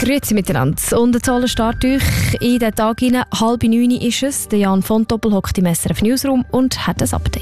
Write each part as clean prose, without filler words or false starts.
Grüezi miteinander. Und jetzt alle Start durch in den Tag hinein. 8:30 ist es. Der Jan von Doppel hockt im SRF Newsroom und hat ein Update.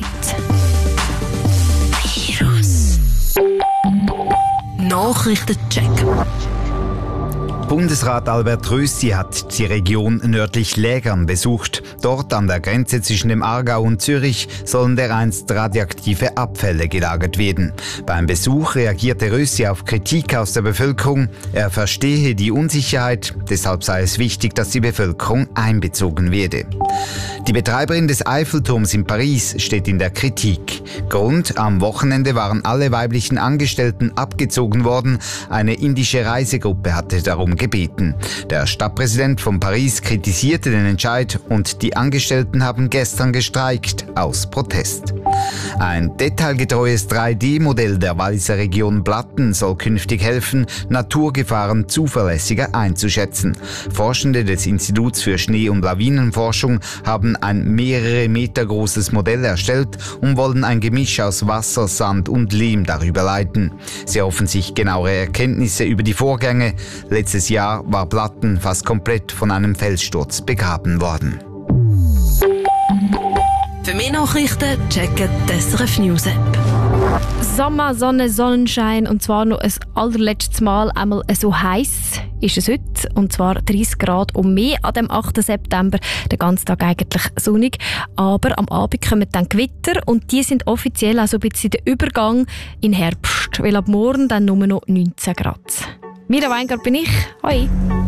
Virus. Nachrichtencheck. Bundesrat Albert Rösti hat die Region nördlich Lägern besucht. Dort an der Grenze zwischen dem Aargau und Zürich sollen dereinst radioaktive Abfälle gelagert werden. Beim Besuch reagierte Rösti auf Kritik aus der Bevölkerung. Er verstehe die Unsicherheit, deshalb sei es wichtig, dass die Bevölkerung einbezogen werde. Die Betreiberin des Eiffelturms in Paris steht in der Kritik. Grund: am Wochenende waren alle weiblichen Angestellten abgezogen worden. Eine indische Reisegruppe hatte darum gebeten. Der Stadtpräsident von Paris kritisierte den Entscheid und die Angestellten haben gestern gestreikt aus Protest. Ein detailgetreues 3D-Modell der Walliser Region Blatten soll künftig helfen, Naturgefahren zuverlässiger einzuschätzen. Forschende des Instituts für Schnee- und Lawinenforschung haben ein mehrere Meter großes Modell erstellt und wollen ein Gemisch aus Wasser, Sand und Lehm darüber leiten. Sie hoffen sich genauere Erkenntnisse über die Vorgänge. Letztes Jahr war Blatten fast komplett von einem Felssturz begraben worden. Für mehr Nachrichten checken die SRF News App. Sommer, Sonne, Sonnenschein und zwar noch ein allerletztes Mal einmal so heiß ist es heute, und zwar 30 Grad und mehr an dem 8. September, den ganzen Tag eigentlich sonnig, aber am Abend kommen dann Gewitter und die sind offiziell also ein bisschen der Übergang in Herbst, weil ab morgen dann nur noch 19 Grad. Mira Weingart bin ich, hoi!